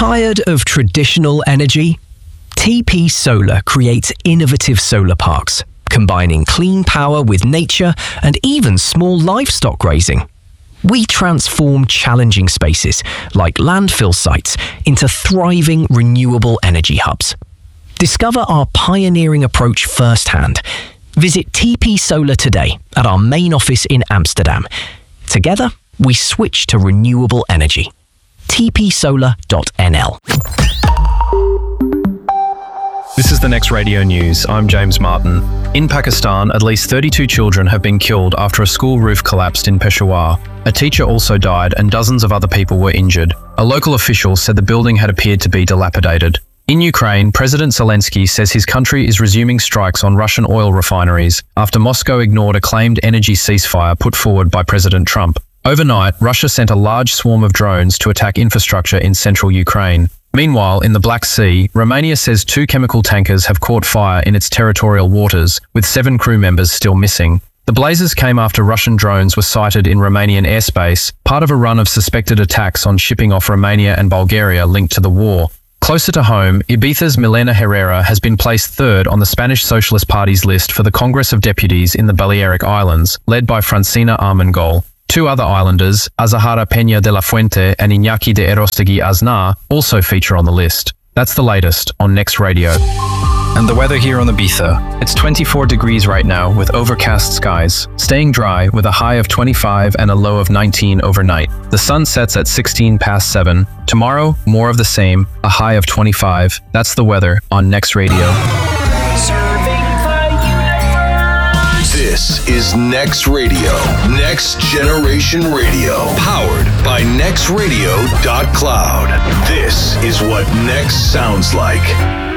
Tired of traditional energy? TP Solar creates innovative solar parks, combining clean power with nature and even small livestock grazing. We transform challenging spaces, like landfill sites, into thriving renewable energy hubs. Discover our pioneering approach firsthand. Visit TP Solar today at our main office in Amsterdam. Together, we switch to renewable energy. tpsolar.nl. This is the Next Radio News. I'm James Martin. In Pakistan, at least 32 children have been killed after a school roof collapsed in Peshawar. A teacher also died and dozens of other people were injured. A local official said the building had appeared to be dilapidated. In Ukraine, President Zelensky says his country is resuming strikes on Russian oil refineries after Moscow ignored a claimed energy ceasefire put forward by President Trump. Overnight, Russia sent a large swarm of drones to attack infrastructure in central Ukraine. Meanwhile, in the Black Sea, Romania says 2 chemical tankers have caught fire in its territorial waters, with 7 crew members still missing. The blazes came after Russian drones were sighted in Romanian airspace, part of a run of suspected attacks on shipping off Romania and Bulgaria linked to the war. Closer to home, Ibiza's Milena Herrera has been placed 3rd on the Spanish Socialist Party's list for the Congress of Deputies in the Balearic Islands, led by Francina Armengol. 2 other islanders, Azahara Peña de la Fuente and Iñaki de Erostegui Aznar, also feature on the list. That's the latest on Next Radio. And the weather here on Ibiza. It's 24 degrees right now with overcast skies, staying dry with a high of 25 and a low of 19 overnight. The sun sets at 16 past 7. Tomorrow, more of the same, a high of 25. That's the weather on Next Radio. This is Next Radio, Next Generation Radio, powered by nextradio.cloud. This is what Next sounds like.